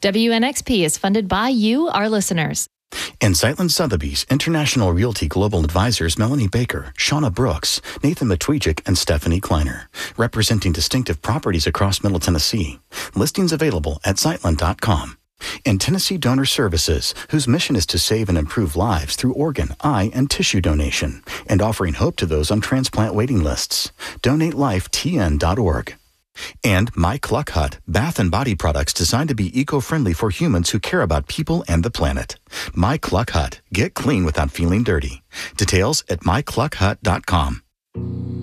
WNXP is funded by you, our listeners. And Sightland Sotheby's International Realty Global Advisors Melanie Baker, Shauna Brooks, Nathan Matwijcik, and Stephanie Kleiner, representing distinctive properties across Middle Tennessee. Listings available at Sightland.com. And Tennessee Donor Services, whose mission is to save and improve lives through organ, eye, and tissue donation, and offering hope to those on transplant waiting lists. DonateLifeTN.org. And My Cluck Hut, bath and body products designed to be eco-friendly for humans who care about people and the planet. My Cluck Hut. Get clean without feeling dirty. Details at mycluckhut.com.